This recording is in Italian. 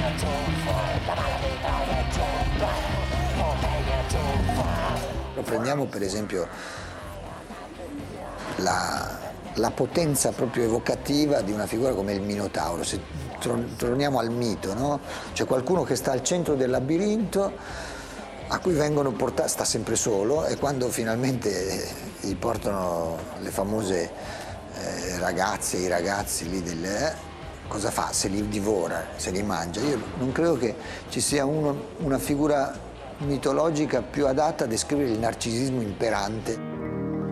Prendiamo per esempio la potenza proprio evocativa di una figura come il Minotauro. Se torniamo al mito, no? C'è qualcuno che sta al centro del labirinto, a cui vengono portati, sta sempre solo, e quando finalmente gli portano le famose ragazze, i ragazzi lì cosa fa? Se li divora, se li mangia. Io non credo che ci sia una figura mitologica più adatta a descrivere il narcisismo imperante.